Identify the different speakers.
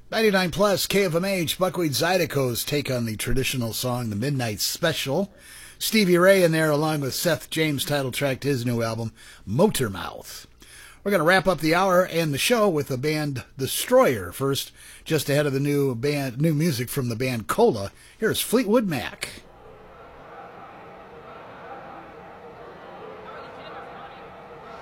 Speaker 1: 99 plus KFMH, Buckwheat Zydeco's take on the traditional song, The Midnight Special. Stevie Ray in there along with Seth James, title track to his new album, Motormouth. We're going to wrap up the hour and the show with the band Destroyer. First, just ahead of the new music from the band Cola, here's Fleetwood Mac.